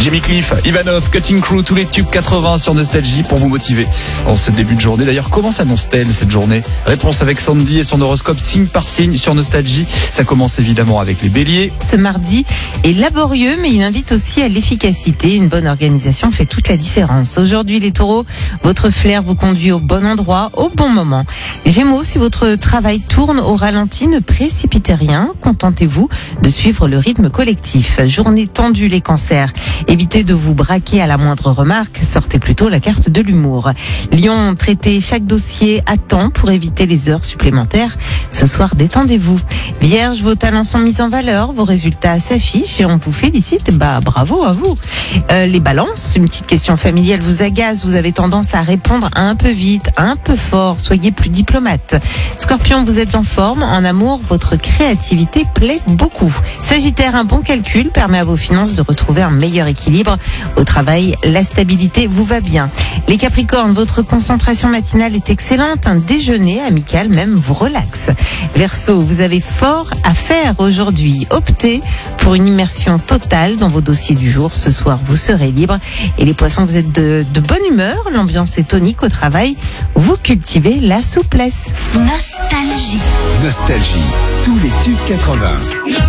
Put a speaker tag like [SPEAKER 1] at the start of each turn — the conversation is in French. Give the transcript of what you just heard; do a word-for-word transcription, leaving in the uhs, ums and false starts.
[SPEAKER 1] Jimmy Cliff, Ivanov, Cutting Crew, tous les tubes quatre-vingts sur Nostalgie pour vous motiver en ce début de journée. D'ailleurs, comment s'annonce-t-elle cette journée? Réponse avec Sandy et son horoscope signe par signe sur Nostalgie. Ça commence évidemment avec les béliers.
[SPEAKER 2] Ce mardi est laborieux, mais il invite aussi à l'efficacité. Une bonne organisation fait toute la différence. Aujourd'hui, les taureaux, votre flair vous conduit au bon endroit, au bon moment. Gémeaux, si votre travail tourne au ralenti, ne précipitez rien. Contentez-vous de suivre le rythme collectif. Journée tendue, les cancers. Évitez de vous braquer à la moindre remarque. Sortez plutôt la carte de l'humour. Lion, traitez chaque dossier à temps pour éviter les heures supplémentaires. Ce soir, détendez-vous. Vierge, vos talents sont mis en valeur, vos résultats s'affichent et on vous félicite. Bah, bravo à vous. Euh, les balances, une petite question familiale vous agace. Vous avez tendance à répondre un peu vite, un peu fort. Soyez plus diplomate. Scorpion, vous êtes en forme. En amour, votre créativité plaît beaucoup. Sagittaire, un bon calcul permet à vos finances de retrouver un meilleur équilibre. Au travail, la stabilité vous va bien. Les Capricornes, votre concentration matinale est excellente. Un déjeuner amical même vous relaxe. Verseau, vous avez fort à faire aujourd'hui. Optez pour une immersion totale dans vos dossiers du jour. Ce soir, vous serez libre. Et les Poissons, vous êtes de, de bonne humeur. L'ambiance est tonique au travail. Vous cultivez la souplesse.
[SPEAKER 3] Nostalgie.
[SPEAKER 4] Nostalgie. Tous les tubes quatre-vingts.